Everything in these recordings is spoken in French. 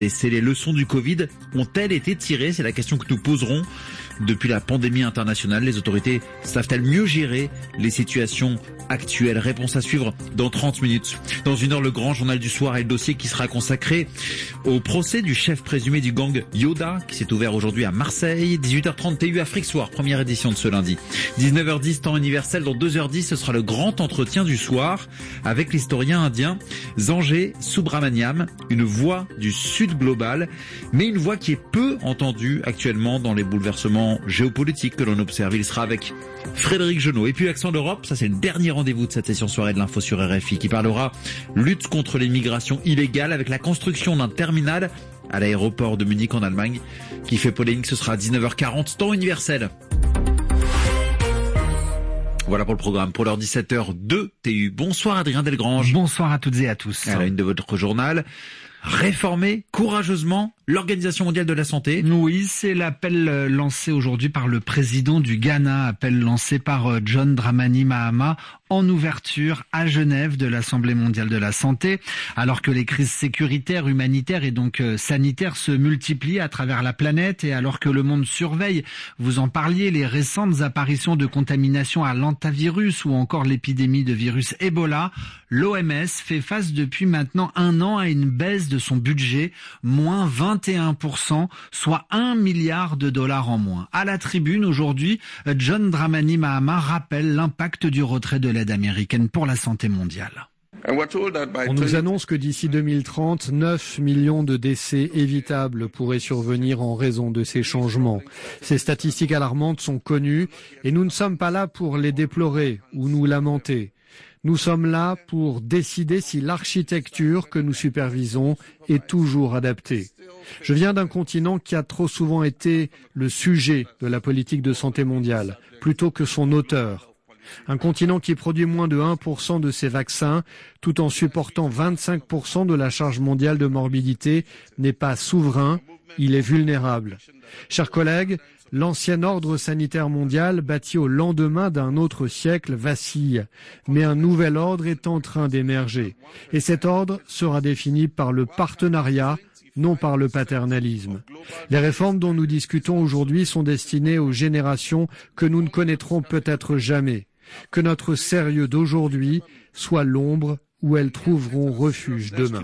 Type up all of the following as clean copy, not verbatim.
Les leçons du Covid ont-elles été tirées? C'est la question que nous poserons. Depuis la pandémie internationale, les autorités savent-elles mieux gérer les situations actuelles? Réponse à suivre dans 30 minutes. Dans une heure, le grand journal du soir et le dossier qui sera consacré au procès du chef présumé du gang Yoda, qui s'est ouvert aujourd'hui à Marseille. 18h30 TU Afrique Soir, première édition de ce lundi. 19h10 temps universel. Dans 2h10, ce sera le grand entretien du soir avec l'historien indien Sanjay Subrahmanyam, une voix du Sud global, mais une voix qui est peu entendue actuellement dans les bouleversements géopolitiques que l'on observe. Il sera avec Frédéric Genot. Et puis Accent d'Europe, ça c'est le dernier rendez-vous de cette session soirée de l'info sur RFI qui parlera lutte contre l'immigration illégale avec la construction d'un terminal à l'aéroport de Munich en Allemagne qui fait polémique. Ce sera à 19h40 temps universel. Voilà pour le programme. Pour l'heure 17h02 TU. Bonsoir Adrien Delgrange. Bonsoir à toutes et à tous. À la une de votre journal. Réformer courageusement l'Organisation mondiale de la santé. Oui, c'est l'appel lancé aujourd'hui par le président du Ghana, appel lancé par John Dramani Mahama en ouverture à Genève de l'Assemblée mondiale de la santé. Alors que les crises sécuritaires, humanitaires et donc sanitaires se multiplient à travers la planète et alors que le monde surveille, vous en parliez, les récentes apparitions de contamination à l'hantavirus ou encore l'épidémie de virus Ebola, l'OMS fait face depuis maintenant 1 an à une baisse de son budget, moins 21%, soit $1 milliard en moins. À la tribune aujourd'hui, John Dramani Mahama rappelle l'impact du retrait de l'aide américaine pour la santé mondiale. On nous annonce que d'ici 2030, 9 millions de décès évitables pourraient survenir en raison de ces changements. Ces statistiques alarmantes sont connues et nous ne sommes pas là pour les déplorer ou nous lamenter. Nous sommes là pour décider si l'architecture que nous supervisons est toujours adaptée. Je viens d'un continent qui a trop souvent été le sujet de la politique de santé mondiale, plutôt que son auteur. Un continent qui produit moins de 1% de ses vaccins, tout en supportant 25% de la charge mondiale de morbidité, n'est pas souverain, il est vulnérable. Chers collègues, l'ancien ordre sanitaire mondial, bâti au lendemain d'un autre siècle, vacille. Mais un nouvel ordre est en train d'émerger. Et cet ordre sera défini par le partenariat, non par le paternalisme. Les réformes dont nous discutons aujourd'hui sont destinées aux générations que nous ne connaîtrons peut-être jamais. Que notre sérieux d'aujourd'hui soit l'ombre où elles trouveront refuge demain.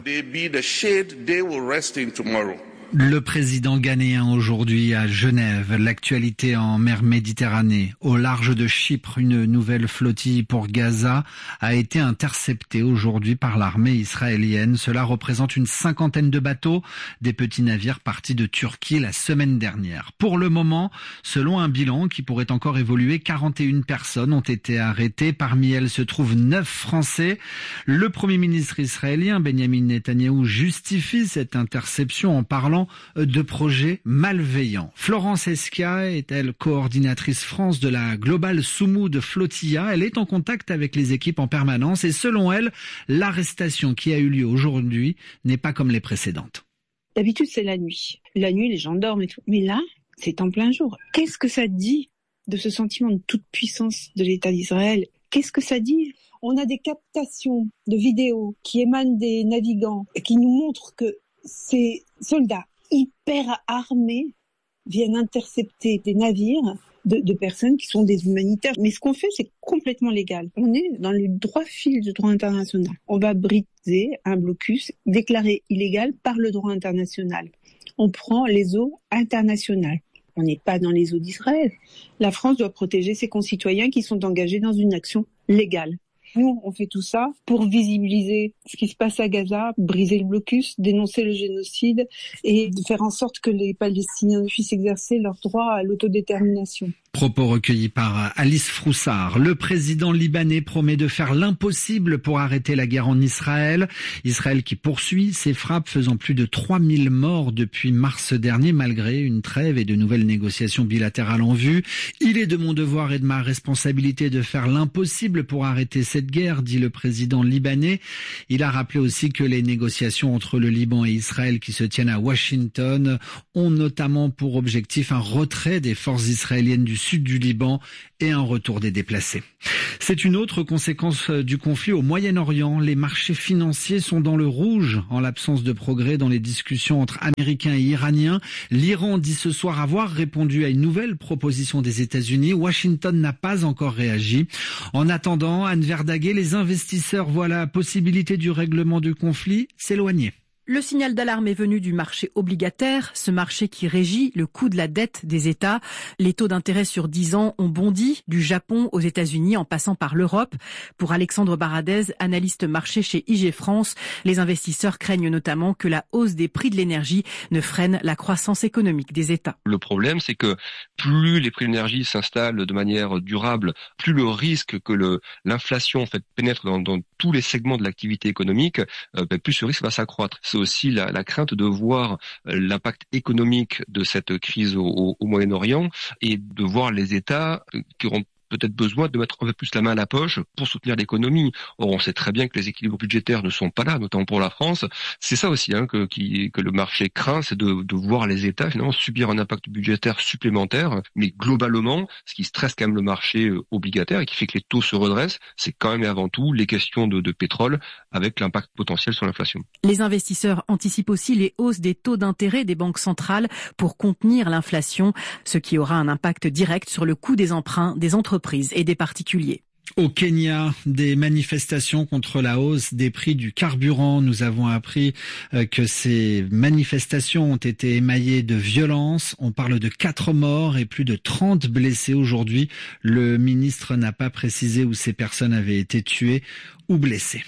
Le président ghanéen aujourd'hui à Genève, l'actualité en mer Méditerranée. Au large de Chypre, une nouvelle flottille pour Gaza a été interceptée aujourd'hui par l'armée israélienne. Cela représente une 50aine de bateaux, des petits navires partis de Turquie la semaine dernière. Pour le moment, selon un bilan qui pourrait encore évoluer, 41 personnes ont été arrêtées. Parmi elles se trouvent 9 Français. Le Premier ministre israélien, Benjamin Netanyahou, justifie cette interception en parlant de projets malveillants. Florence Esquia est-elle coordinatrice France de la Global Soumoud Flotilla. Elle est en contact avec les équipes en permanence et selon elle, l'arrestation qui a eu lieu aujourd'hui n'est pas comme les précédentes. D'habitude, c'est la nuit. La nuit, les gens dorment et tout. Mais là, c'est en plein jour. Qu'est-ce que ça dit de ce sentiment de toute puissance de l'État d'Israël? Qu'est-ce que ça dit? On a des captations de vidéos qui émanent des navigants et qui nous montrent que ces soldats hyper armés viennent intercepter des navires de personnes qui sont des humanitaires. Mais ce qu'on fait, c'est complètement légal. On est dans le droit fil du droit international. On va briser un blocus déclaré illégal par le droit international. On prend les eaux internationales. On n'est pas dans les eaux d'Israël. La France doit protéger ses concitoyens qui sont engagés dans une action légale. Nous, on fait tout ça pour visibiliser ce qui se passe à Gaza, briser le blocus, dénoncer le génocide et faire en sorte que les Palestiniens puissent exercer leur droit à l'autodétermination. Propos recueillis par Alice Froussard. Le président libanais promet de faire l'impossible pour arrêter la guerre en Israël. Israël qui poursuit ses frappes faisant plus de 3000 morts depuis mars dernier malgré une trêve et de nouvelles négociations bilatérales en vue. Il est de mon devoir et de ma responsabilité de faire l'impossible pour arrêter cette guerre, dit le président libanais. Il a rappelé aussi que les négociations entre le Liban et Israël qui se tiennent à Washington ont notamment pour objectif un retrait des forces israéliennes du sud du Liban et un retour des déplacés. C'est une autre conséquence du conflit au Moyen-Orient. Les marchés financiers sont dans le rouge en l'absence de progrès dans les discussions entre Américains et Iraniens. L'Iran dit ce soir avoir répondu à une nouvelle proposition des États-Unis. Washington n'a pas encore réagi. En attendant, Anne Verdaguet, les investisseurs voient la possibilité du règlement du conflit s'éloigner. Le signal d'alarme est venu du marché obligataire, ce marché qui régit le coût de la dette des États. Les taux d'intérêt sur 10 ans ont bondi du Japon aux États-Unis en passant par l'Europe. Pour Alexandre Baradez, analyste marché chez IG France, les investisseurs craignent notamment que la hausse des prix de l'énergie ne freine la croissance économique des États. Le problème, c'est que plus les prix de l'énergie s'installent de manière durable, plus le risque que l'inflation pénètre dans tous les segments de l'activité économique, plus ce risque va s'accroître. C'est aussi la crainte de voir l'impact économique de cette crise au Moyen-Orient et de voir les États qui auront peut-être besoin de mettre un peu plus la main à la poche pour soutenir l'économie. Or, on sait très bien que les équilibres budgétaires ne sont pas là, notamment pour la France. C'est ça aussi que le marché craint, c'est de voir les États finalement subir un impact budgétaire supplémentaire. Mais globalement, ce qui stresse quand même le marché obligataire et qui fait que les taux se redressent, c'est quand même et avant tout les questions de pétrole avec l'impact potentiel sur l'inflation. Les investisseurs anticipent aussi les hausses des taux d'intérêt des banques centrales pour contenir l'inflation, ce qui aura un impact direct sur le coût des emprunts des entreprises et des particuliers. Au Kenya, des manifestations contre la hausse des prix du carburant. Nous avons appris que ces manifestations ont été émaillées de violence. On parle de 4 morts et plus de 30 blessés aujourd'hui. Le ministre n'a pas précisé où ces personnes avaient été tuées ou blessées.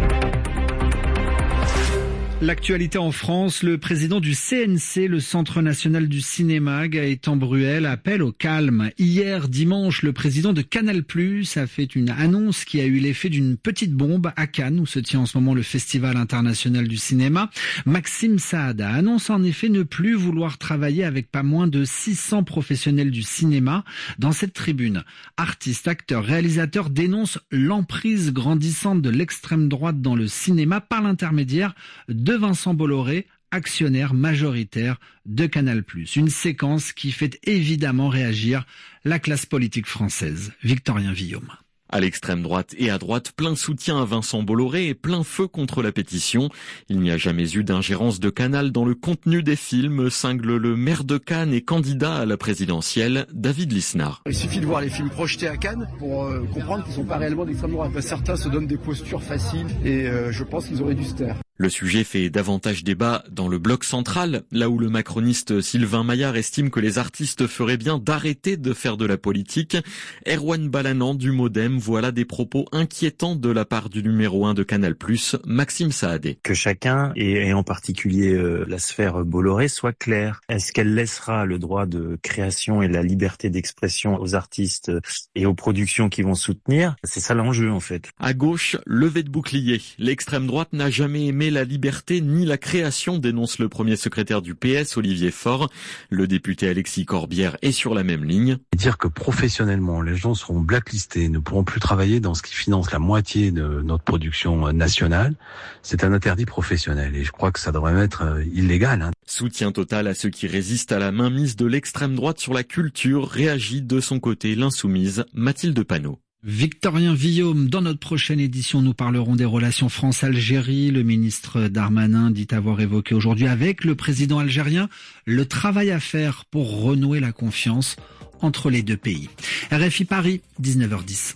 L'actualité en France, le président du CNC, le Centre national du cinéma, Gaëtan Bruel, appelle au calme. Hier, dimanche, le président de Canal+ a fait une annonce qui a eu l'effet d'une petite bombe à Cannes, où se tient en ce moment le Festival international du cinéma. Maxime Saada annonce en effet ne plus vouloir travailler avec pas moins de 600 professionnels du cinéma. Dans cette tribune, artistes, acteurs, réalisateurs dénoncent l'emprise grandissante de l'extrême droite dans le cinéma par l'intermédiaire de Vincent Bolloré, actionnaire majoritaire de Canal+. Une séquence qui fait évidemment réagir la classe politique française. Victorien Villaume. À l'extrême droite et à droite, plein soutien à Vincent Bolloré et plein feu contre la pétition. Il n'y a jamais eu d'ingérence de Canal dans le contenu des films, cingle le maire de Cannes et candidat à la présidentielle, David Lisnard. Il suffit de voir les films projetés à Cannes pour comprendre qu'ils ne sont pas réellement d'extrême droite. Certains se donnent des postures faciles et je pense qu'ils auraient dû se taire. Le sujet fait davantage débat dans le bloc central, là où le macroniste Sylvain Maillard estime que les artistes feraient bien d'arrêter de faire de la politique. Erwan Balanant du Modem voit là des propos inquiétants de la part du numéro 1 de Canal+, Maxime Saadé. Que chacun, et en particulier la sphère Bolloré, soit clair. Est-ce qu'elle laissera le droit de création et la liberté d'expression aux artistes et aux productions qui vont soutenir? C'est ça l'enjeu en fait. À gauche, levée de bouclier. L'extrême droite n'a jamais aimé la liberté ni la création, dénonce le premier secrétaire du PS, Olivier Faure. Le député Alexis Corbière est sur la même ligne. Dire que professionnellement, les gens seront blacklistés, ne pourront plus travailler dans ce qui finance la moitié de notre production nationale, c'est un interdit professionnel et je crois que ça devrait être illégal. Soutien total à ceux qui résistent à la mainmise de l'extrême droite sur la culture, réagit de son côté l'insoumise Mathilde Panot. Victorien Villaume, dans notre prochaine édition, nous parlerons des relations France-Algérie. Le ministre Darmanin dit avoir évoqué aujourd'hui avec le président algérien le travail à faire pour renouer la confiance entre les deux pays. RFI Paris, 19h10.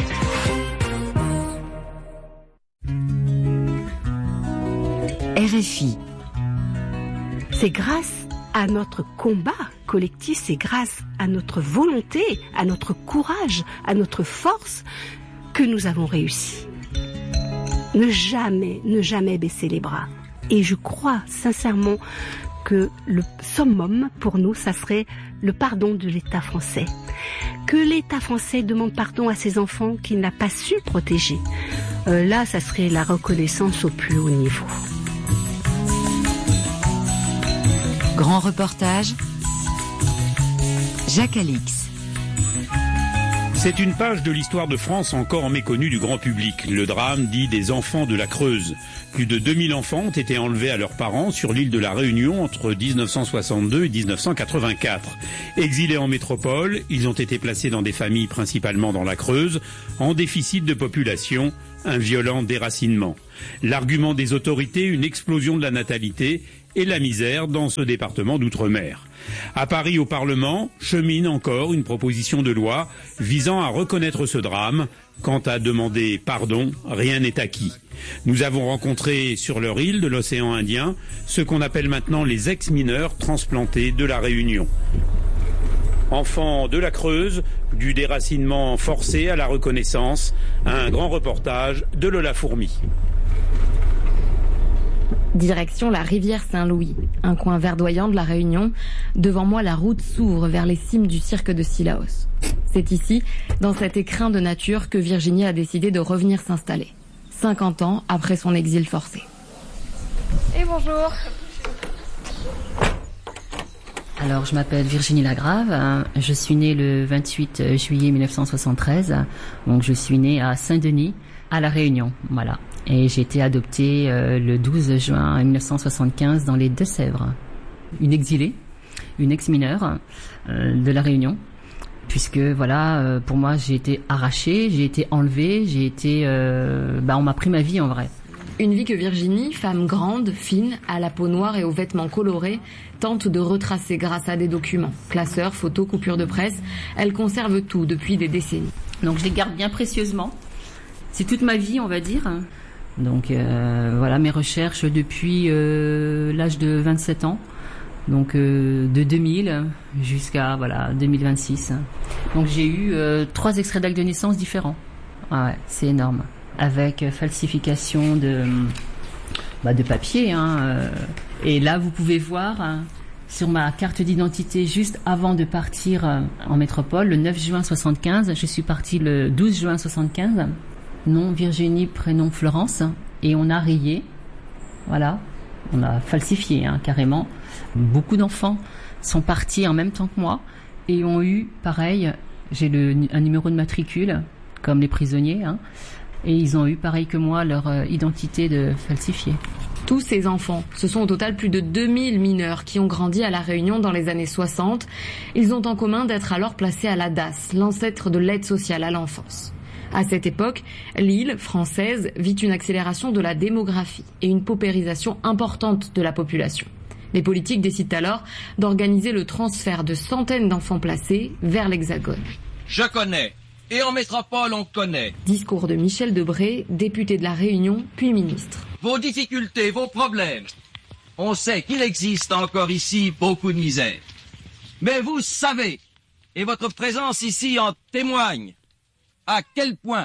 RFI. C'est grâce à notre combat collectif, c'est grâce à notre volonté, à notre courage, à notre force que nous avons réussi. Ne jamais baisser les bras. Et je crois sincèrement que le summum pour nous, ça serait le pardon de l'État français. Que l'État français demande pardon à ses enfants qu'il n'a pas su protéger. Là, ça serait la reconnaissance au plus haut niveau. Grand reportage, Jacques Alix. C'est une page de l'histoire de France encore méconnue du grand public. Le drame dit des enfants de la Creuse. Plus de 2000 enfants ont été enlevés à leurs parents sur l'île de la Réunion entre 1962 et 1984. Exilés en métropole, ils ont été placés dans des familles principalement dans la Creuse, en déficit de population, un violent déracinement. L'argument des autorités, une explosion de la natalité et la misère dans ce département d'outre-mer. À Paris, au Parlement, chemine encore une proposition de loi visant à reconnaître ce drame. Quant à demander pardon, rien n'est acquis. Nous avons rencontré sur leur île de l'océan Indien ce qu'on appelle maintenant les ex-mineurs transplantés de la Réunion. Enfants de la Creuse, du déracinement forcé à la reconnaissance, un grand reportage de Lola Fourmi. Direction la rivière Saint-Louis, un coin verdoyant de la Réunion. Devant moi, la route s'ouvre vers les cimes du cirque de Sillaos. C'est ici, dans cet écrin de nature, que Virginie a décidé de revenir s'installer. 50 ans après son exil forcé. Et bonjour. Alors, je m'appelle Virginie Lagrave. Je suis née le 28 juillet 1973. Donc, je suis née à Saint-Denis, à La Réunion. Voilà. Et j'ai été adoptée le 12 juin 1975 dans les Deux-Sèvres. Une exilée, une ex-mineure de La Réunion. Puisque, voilà, pour moi, j'ai été arrachée, j'ai été enlevée, on m'a pris ma vie en vrai. Une vie que Virginie, femme grande, fine, à la peau noire et aux vêtements colorés, tente de retracer grâce à des documents. Classeurs, photos, coupures de presse, elle conserve tout depuis des décennies. Donc je les garde bien précieusement. C'est toute ma vie, on va dire. Donc voilà mes recherches depuis l'âge de 27 ans. Donc de 2000 jusqu'à 2026. Donc j'ai eu 3 extraits d'actes de naissance différents. Ah ouais, c'est énorme. Avec falsification de papier. Et là, vous pouvez voir sur ma carte d'identité juste avant de partir en métropole, le 9 juin 75. Je suis partie le 12 juin 75. Nom Virginie, prénom Florence. Et on a rayé. Voilà. On a falsifié carrément. Beaucoup d'enfants sont partis en même temps que moi et ont eu, pareil, j'ai un numéro de matricule, comme les prisonniers, et ils ont eu, pareil que moi, leur identité de falsifiée. Tous ces enfants, ce sont au total plus de 2000 mineurs qui ont grandi à La Réunion dans les années 60. Ils ont en commun d'être alors placés à la DAS, l'ancêtre de l'aide sociale à l'enfance. À cette époque, l'île française vit une accélération de la démographie et une paupérisation importante de la population. Les politiques décident alors d'organiser le transfert de centaines d'enfants placés vers l'Hexagone. Je connais. Et en métropole, on connaît. Discours de Michel Debré, député de La Réunion, puis ministre. Vos difficultés, vos problèmes. On sait qu'il existe encore ici beaucoup de misère. Mais vous savez, et votre présence ici en témoigne, à quel point,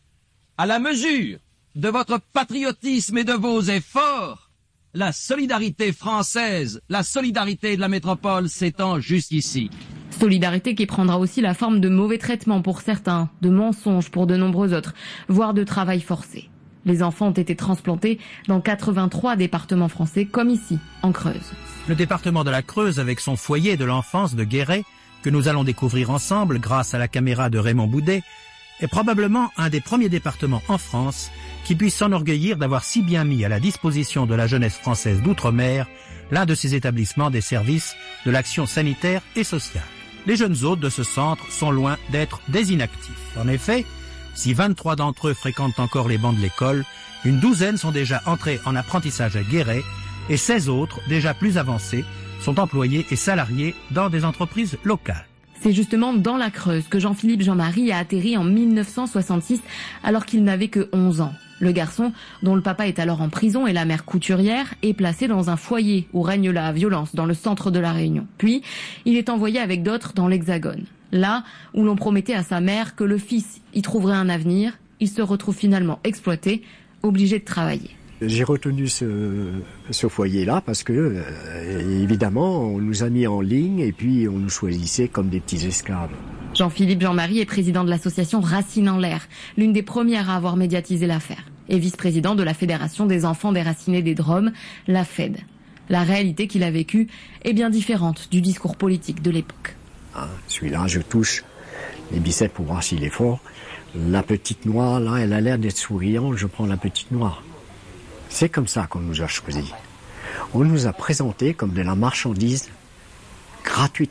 à la mesure de votre patriotisme et de vos efforts, la solidarité française, la solidarité de la métropole s'étend jusqu'ici. Solidarité qui prendra aussi la forme de mauvais traitements pour certains, de mensonges pour de nombreux autres, voire de travail forcé. Les enfants ont été transplantés dans 83 départements français, comme ici, en Creuse. Le département de la Creuse, avec son foyer de l'enfance de Guéret, que nous allons découvrir ensemble grâce à la caméra de Raymond Boudet, est probablement un des premiers départements en France qui puisse s'enorgueillir d'avoir si bien mis à la disposition de la jeunesse française d'outre-mer l'un de ces établissements des services de l'action sanitaire et sociale. Les jeunes hôtes de ce centre sont loin d'être des inactifs. En effet, si 23 d'entre eux fréquentent encore les bancs de l'école, une douzaine sont déjà entrés en apprentissage à Guéret et 16 autres, déjà plus avancés, sont employés et salariés dans des entreprises locales. C'est justement dans la Creuse que Jean-Philippe Jean-Marie a atterri en 1966 alors qu'il n'avait que 11 ans. Le garçon, dont le papa est alors en prison et la mère couturière, est placé dans un foyer où règne la violence dans le centre de La Réunion. Puis, il est envoyé avec d'autres dans l'Hexagone. Là où l'on promettait à sa mère que le fils y trouverait un avenir, il se retrouve finalement exploité, obligé de travailler. J'ai retenu ce foyer-là parce que, évidemment, on nous a mis en ligne et puis on nous choisissait comme des petits esclaves. Jean-Philippe Jean-Marie est président de l'association Racines en l'air, l'une des premières à avoir médiatisé l'affaire, et vice-président de la Fédération des enfants déracinés des Drômes, la FED. La réalité qu'il a vécue est bien différente du discours politique de l'époque. Celui-là, je touche les biceps pour voir s'il est fort. La petite noire, là, elle a l'air d'être souriante, je prends la petite noire. C'est comme ça qu'on nous a choisis. On nous a présenté comme de la marchandise gratuite.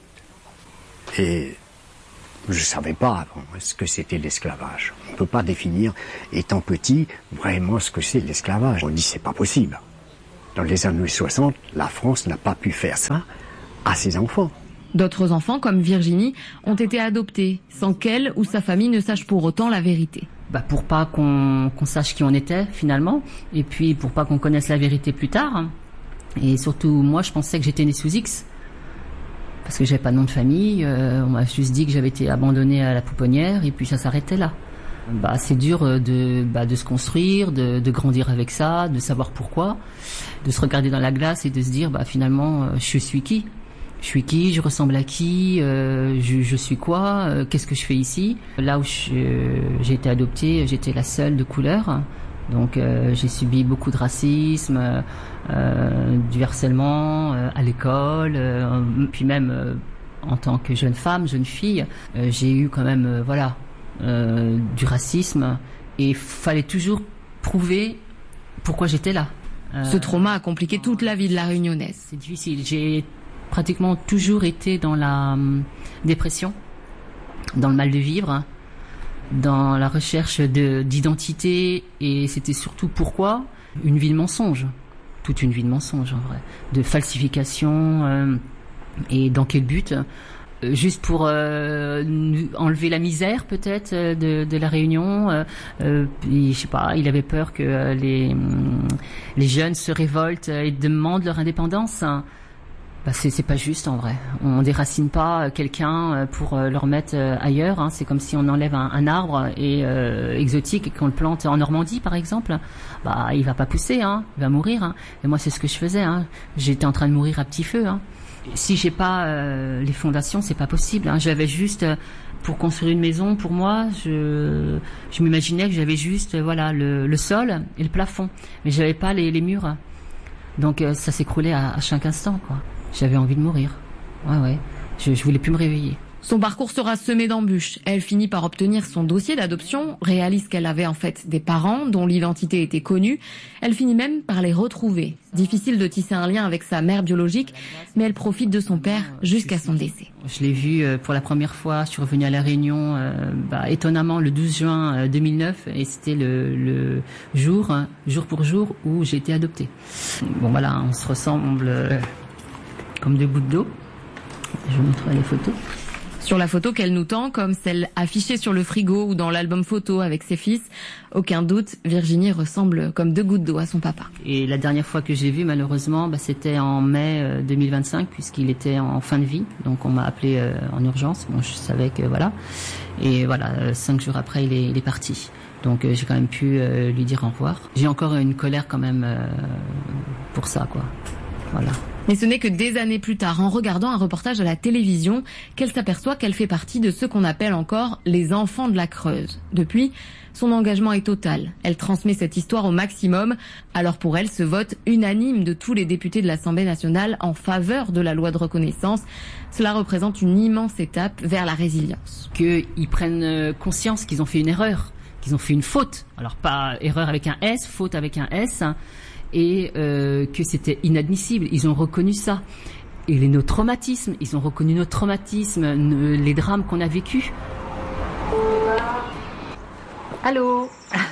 Et je ne savais pas avant ce que c'était l'esclavage. On ne peut pas définir, étant petit, vraiment ce que c'est l'esclavage. On dit c'est pas possible. Dans les années 60, la France n'a pas pu faire ça à ses enfants. D'autres enfants, comme Virginie, ont été adoptés, sans qu'elle ou sa famille ne sache pour autant la vérité. Pour pas qu'on sache qui on était, finalement, et puis pour pas qu'on connaisse la vérité plus tard. Et surtout, moi, je pensais que j'étais née sous X, parce que j'avais pas de nom de famille, on m'a juste dit que j'avais été abandonnée à la pouponnière, et puis ça s'arrêtait là. C'est dur de se construire, de grandir avec ça, de savoir pourquoi, de se regarder dans la glace et de se dire, finalement, je suis qui ? Je suis qui? Je ressemble à qui? Je suis quoi? Qu'est-ce que je fais ici? Là où j'ai été adoptée, j'étais la seule de couleur. Donc j'ai subi beaucoup de racisme, du harcèlement à l'école, puis même en tant que jeune femme, jeune fille, j'ai eu quand même du racisme et fallait toujours prouver pourquoi j'étais là. Ce trauma a compliqué toute la vie de la Réunionnaise. C'est difficile. J'ai pratiquement toujours été dans la dépression, dans le mal de vivre, dans la recherche d'identité, et c'était surtout pourquoi une vie de mensonge, toute une vie de mensonge en vrai, de falsification, et dans quel but? Juste pour enlever la misère peut-être de la Réunion. Je sais pas, il avait peur que les jeunes se révoltent et demandent leur indépendance. C'est pas juste en vrai. On déracine pas quelqu'un pour le remettre ailleurs. C'est comme si on enlève un arbre exotique et qu'on le plante en Normandie par exemple. Il va pas pousser, il va mourir. Et moi c'est ce que je faisais. J'étais en train de mourir à petit feu. Si j'ai pas les fondations, c'est pas possible. J'avais juste pour construire une maison. Pour moi, je m'imaginais que j'avais juste le sol et le plafond, mais j'avais pas les murs. Donc ça s'écroulait à chaque instant quoi. J'avais envie de mourir. Ouais. Je voulais plus me réveiller. Son parcours sera semé d'embûches. Elle finit par obtenir son dossier d'adoption, réalise qu'elle avait en fait des parents dont l'identité était connue. Elle finit même par les retrouver. Difficile de tisser un lien avec sa mère biologique, mais elle profite de son père jusqu'à son décès. Je l'ai vu pour la première fois, je suis revenue à La Réunion, étonnamment le 12 juin 2009, et c'était le jour pour jour, où j'ai été adoptée. On se ressemble comme deux gouttes d'eau. Je vous montrerai les photos. Sur la photo qu'elle nous tend, comme celle affichée sur le frigo ou dans l'album photo avec ses fils, aucun doute, Virginie ressemble comme deux gouttes d'eau à son papa. Et la dernière fois que j'ai vu, malheureusement, c'était en mai 2025, puisqu'il était en fin de vie. Donc on m'a appelé en urgence. Je savais que Et 5 jours après, il est parti. Donc j'ai quand même pu lui dire au revoir. J'ai encore une colère quand même pour ça, quoi. Voilà. Mais ce n'est que des années plus tard, en regardant un reportage à la télévision, qu'elle s'aperçoit qu'elle fait partie de ceux qu'on appelle encore les enfants de la Creuse. Depuis, son engagement est total. Elle transmet cette histoire au maximum. Alors pour elle, ce vote unanime de tous les députés de l'Assemblée nationale en faveur de la loi de reconnaissance, cela représente une immense étape vers la résilience. Qu'ils prennent conscience qu'ils ont fait une erreur, qu'ils ont fait une faute. Alors pas erreur avec un S, faute avec un S. Et que c'était inadmissible. Ils ont reconnu ça. Et nos traumatismes, ils ont reconnu nos traumatismes, les drames qu'on a vécus. Allô.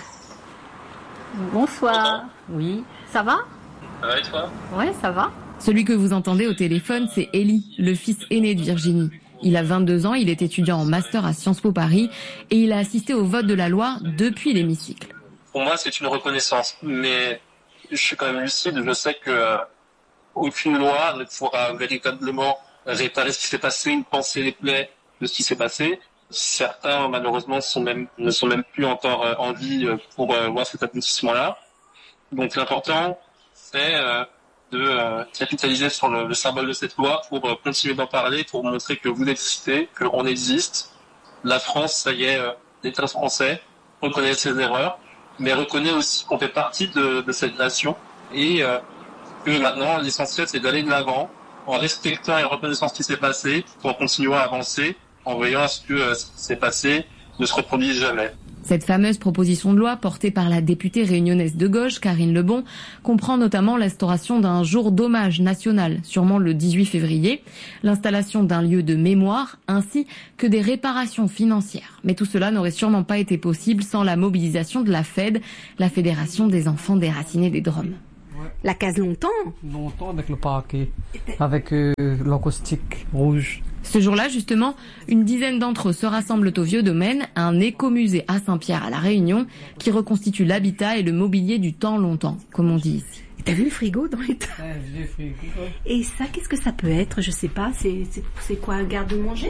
Bonsoir. Oui, ça va? Ça va et toi? Ouais, ça va. Celui que vous entendez au téléphone, c'est Elie, le fils aîné de Virginie. Il a 22 ans, il est étudiant en master à Sciences Po Paris et il a assisté au vote de la loi depuis l'hémicycle. Pour moi, c'est une reconnaissance, mais je suis quand même lucide, je sais que aucune loi ne pourra véritablement réparer ce qui s'est passé, une penser les plaies de ce qui s'est passé. Certains, malheureusement, ne sont même plus encore en vie pour voir cet aboutissement-là. Donc l'important, c'est de capitaliser sur le symbole de cette loi pour continuer d'en parler, pour montrer que vous existez, qu'on existe. La France, ça y est, l'État français reconnaît ses erreurs, mais reconnaît aussi qu'on fait partie de cette nation et que maintenant l'essentiel c'est d'aller de l'avant en respectant et en reconnaissant ce qui s'est passé pour continuer à avancer en veillant à ce que ce qui s'est passé ne se reproduise jamais. Cette fameuse proposition de loi portée par la députée réunionnaise de gauche, Karine Lebon, comprend notamment l'instauration d'un jour d'hommage national, sûrement le 18 février, l'installation d'un lieu de mémoire, ainsi que des réparations financières. Mais tout cela n'aurait sûrement pas été possible sans la mobilisation de la FED, la Fédération des enfants déracinés des Drômes. La case longtemps avec le parquet, avec l'acoustique rouge. Ce jour-là, justement, une dizaine d'entre eux se rassemblent au Vieux Domaine, un écomusée à Saint-Pierre à La Réunion, qui reconstitue l'habitat et le mobilier du temps longtemps, comme on dit ici. T'as vu le frigo dans les... J'ai le frigo. Et ça, qu'est-ce que ça peut être? Je sais pas, c'est quoi, un garde-manger?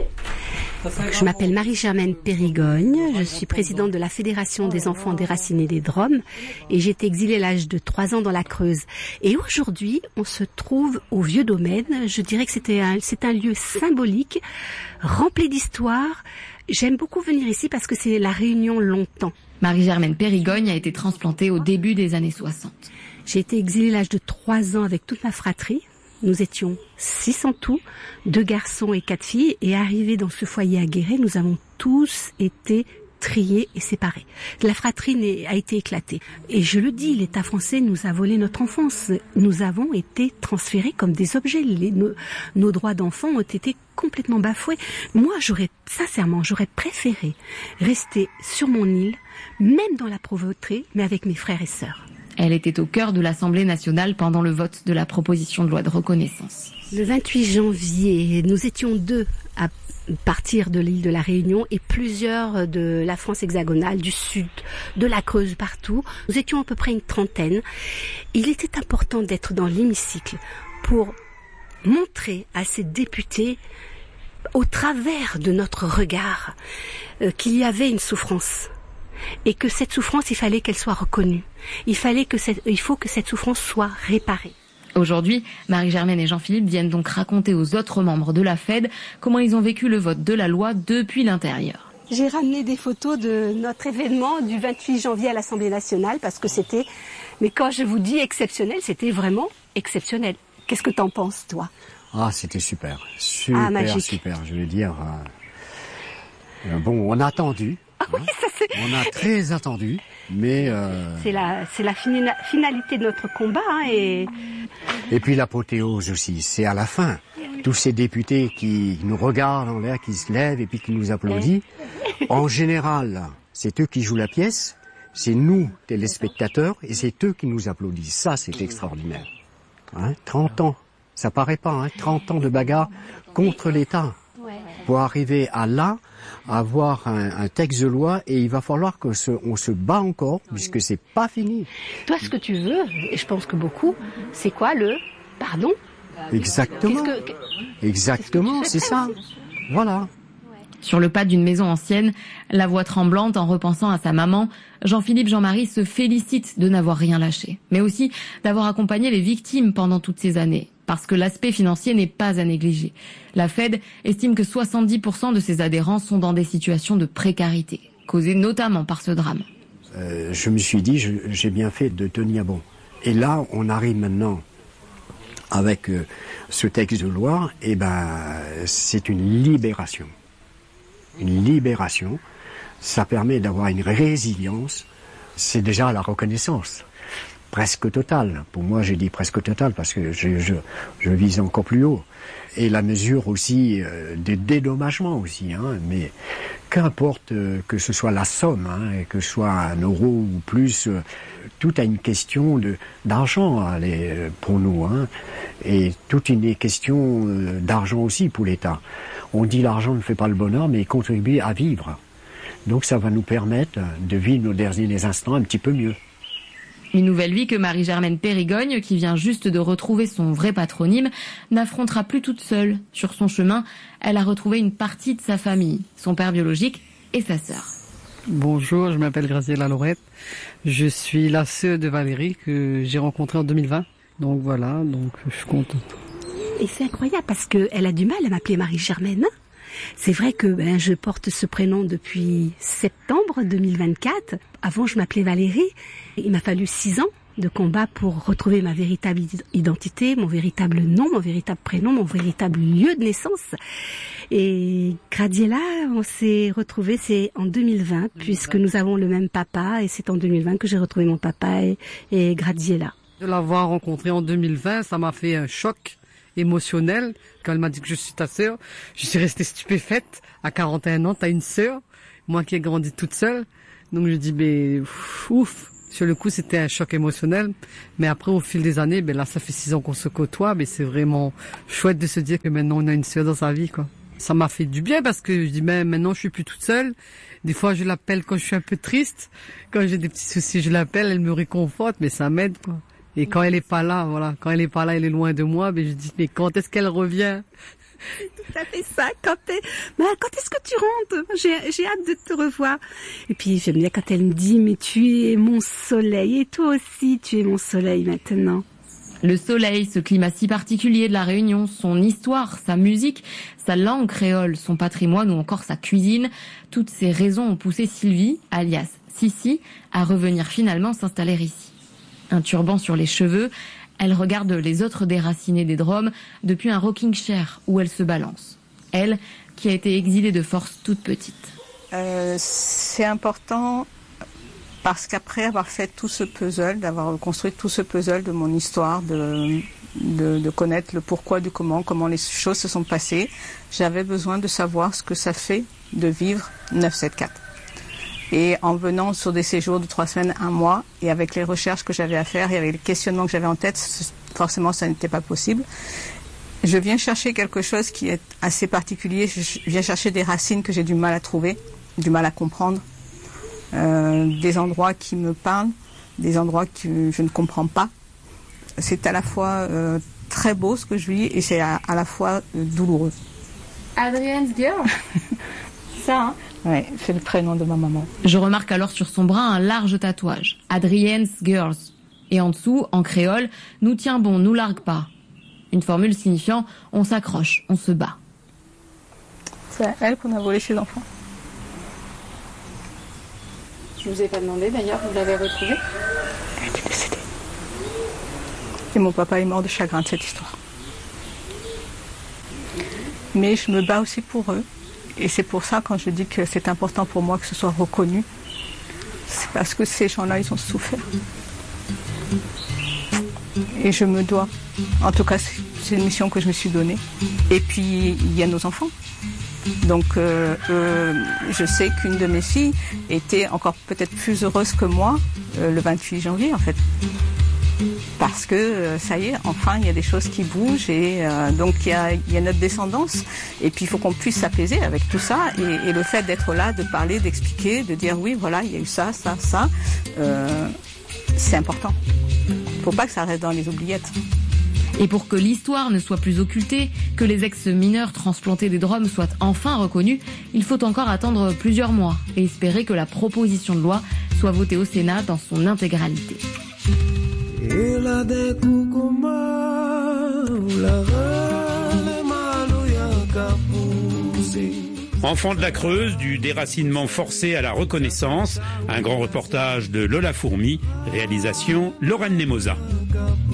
Je m'appelle Marie-Germaine Périgogne, je suis présidente de la Fédération des enfants déracinés des Drômes et j'ai été exilée à l'âge de 3 ans dans la Creuse. Et aujourd'hui, on se trouve au Vieux Domaine. Je dirais que c'est un lieu symbolique, rempli d'histoire. J'aime beaucoup venir ici parce que c'est La Réunion longtemps. Marie-Germaine Périgogne a été transplantée au début des années 60. J'ai été exilée à l'âge de 3 ans avec toute ma fratrie. Nous étions 6 en tout, 2 garçons et 4 filles. Et arrivés dans ce foyer à Guéret, nous avons tous été triés et séparés. La fratrie a été éclatée. Et je le dis, l'État français nous a volé notre enfance. Nous avons été transférés comme des objets. Nos droits d'enfants ont été complètement bafoués. Moi, j'aurais préféré rester sur mon île, même dans la pauvreté, mais avec mes frères et sœurs. Elle était au cœur de l'Assemblée nationale pendant le vote de la proposition de loi de reconnaissance. Le 28 janvier, nous étions 2 à partir de l'île de la Réunion et plusieurs de la France hexagonale, du sud, de la Creuse, partout. Nous étions à peu près une 30aine. Il était important d'être dans l'hémicycle pour montrer à ces députés, au travers de notre regard, qu'il y avait une souffrance. Et que cette souffrance, il fallait qu'elle soit reconnue. Il faut que cette souffrance soit réparée. Aujourd'hui, Marie-Germaine et Jean-Philippe viennent donc raconter aux autres membres de la FED comment ils ont vécu le vote de la loi depuis l'intérieur. J'ai ramené des photos de notre événement du 28 janvier à l'Assemblée nationale parce que c'était, mais quand je vous dis exceptionnel, c'était vraiment exceptionnel. Qu'est-ce que t'en penses, toi? Ah, c'était super, super, je veux dire. Bon, on a attendu. Ah oui, ça c'est... On a très attendu, mais... C'est la finalité de notre combat. Et puis l'apothéose aussi, c'est à la fin. Tous ces députés qui nous regardent en l'air, qui se lèvent et puis qui nous applaudissent. En général, c'est eux qui jouent la pièce, c'est nous, téléspectateurs, et c'est eux qui nous applaudissent. Ça, c'est extraordinaire. 30 ans, ça paraît pas, 30 ans de bagarre contre l'État. Pour arriver à là, avoir un texte de loi, et il va falloir qu'on se bat encore, puisque c'est pas fini. Toi, ce que tu veux, et je pense que beaucoup, c'est quoi le pardon? Exactement. Exactement, c'est ça. Voilà. Sur le pas d'une maison ancienne, la voix tremblante en repensant à sa maman, Jean-Philippe Jean-Marie se félicite de n'avoir rien lâché, mais aussi d'avoir accompagné les victimes pendant toutes ces années, parce que l'aspect financier n'est pas à négliger. La FED estime que 70% de ses adhérents sont dans des situations de précarité, causées notamment par ce drame. Je me suis dit, j'ai bien fait de tenir bon. Et là, on arrive maintenant avec ce texte de loi, et c'est une libération. Une libération, ça permet d'avoir une résilience, c'est déjà la reconnaissance, presque totale. Pour moi, j'ai dit presque totale parce que je vise encore plus haut. Et la mesure aussi des dédommagements aussi, mais qu'importe que ce soit la somme, que ce soit 1 euro ou plus, tout a une question d'argent pour nous, et toute une question d'argent aussi pour l'État. On dit l'argent ne fait pas le bonheur, mais il contribue à vivre. Donc ça va nous permettre de vivre nos derniers instants un petit peu mieux. Une nouvelle vie que Marie-Germaine Périgogne, qui vient juste de retrouver son vrai patronyme, n'affrontera plus toute seule. Sur son chemin, elle a retrouvé une partie de sa famille, son père biologique et sa sœur. Bonjour, je m'appelle Graziella Lorette. Je suis la sœur de Valérie que j'ai rencontrée en 2020. Donc voilà, je suis contente. Et c'est incroyable parce qu'elle a du mal à m'appeler Marie-Germaine. C'est vrai que je porte ce prénom depuis septembre 2024. Avant, je m'appelais Valérie. Il m'a fallu 6 ans de combat pour retrouver ma véritable identité, mon véritable nom, mon véritable prénom, mon véritable lieu de naissance. Et Gradiela, on s'est retrouvés, c'est en 2020, puisque nous avons le même papa, et c'est en 2020 que j'ai retrouvé mon papa et Gradiela. De l'avoir rencontré en 2020, ça m'a fait un choc émotionnel. Quand elle m'a dit que je suis ta sœur, je suis restée stupéfaite. À 41 ans, t'as une sœur, moi qui ai grandi toute seule. Donc je dis, ouf. Sur le coup, c'était un choc émotionnel. Mais après, au fil des années, là, ça fait 6 ans qu'on se côtoie. Mais c'est vraiment chouette de se dire que maintenant, on a une sœur dans sa vie, quoi. Ça m'a fait du bien parce que je dis, maintenant, je suis plus toute seule. Des fois, je l'appelle quand je suis un peu triste. Quand j'ai des petits soucis, je l'appelle, elle me réconforte, mais ça m'aide, quoi. Et quand elle est pas là, quand elle est pas là, elle est loin de moi, je dis, mais quand est-ce qu'elle revient? C'est tout à fait ça. Quand est-ce que tu rentres? J'ai hâte de te revoir. Et puis, j'aime bien quand elle me dit, mais tu es mon soleil. Et toi aussi, tu es mon soleil maintenant. Le soleil, ce climat si particulier de la Réunion, son histoire, sa musique, sa langue créole, son patrimoine ou encore sa cuisine, toutes ces raisons ont poussé Sylvie, alias Sissi, à revenir finalement s'installer ici. Un turban sur les cheveux, elle regarde les autres déracinés des Drômes depuis un rocking chair où elle se balance. Elle, qui a été exilée de force toute petite. C'est important parce qu'après avoir fait tout ce puzzle, d'avoir construit tout ce puzzle de mon histoire, de connaître le pourquoi du comment les choses se sont passées, j'avais besoin de savoir ce que ça fait de vivre 9-7-4. Et en venant sur des séjours de 3 semaines, 1 mois, et avec les recherches que j'avais à faire et avec les questionnements que j'avais en tête, forcément ça n'était pas possible. Je viens chercher quelque chose qui est assez particulier. Je viens chercher des racines que j'ai du mal à trouver, du mal à comprendre, des endroits qui me parlent, des endroits que je ne comprends pas. C'est à la fois très beau ce que je vis et c'est à la fois douloureux. Adrienne's Girl. Ça, hein? Oui, c'est le prénom de ma maman. Je remarque alors sur son bras un large tatouage, Adrienne's Girls. Et en dessous, en créole, nous tient bon, nous largue pas. Une formule signifiant on s'accroche, on se bat. C'est à elle qu'on a volé ses enfants. Je vous ai pas demandé d'ailleurs, vous l'avez retrouvée? Elle est décédée. Et mon papa est mort de chagrin de cette histoire. Mais je me bats aussi pour eux. Et c'est pour ça, quand je dis que c'est important pour moi que ce soit reconnu, c'est parce que ces gens-là, ils ont souffert. Et je me dois. En tout cas, c'est une mission que je me suis donnée. Et puis, il y a nos enfants. Donc, je sais qu'une de mes filles était encore peut-être plus heureuse que moi le 28 janvier, en fait. Parce que ça y est, enfin il y a des choses qui bougent et donc il y a notre descendance et puis il faut qu'on puisse s'apaiser avec tout ça et le fait d'être là, de parler, d'expliquer, de dire oui voilà il y a eu ça, c'est important. Faut pas que ça reste dans les oubliettes. Et pour que l'histoire ne soit plus occultée, que les ex-mineurs transplantés des Drômes soient enfin reconnus, il faut encore attendre plusieurs mois et espérer que la proposition de loi soit votée au Sénat dans son intégralité. Enfants de la Creuse, du déracinement forcé à la reconnaissance, un grand reportage de Lola Fourmi, réalisation Lorraine Nemosa.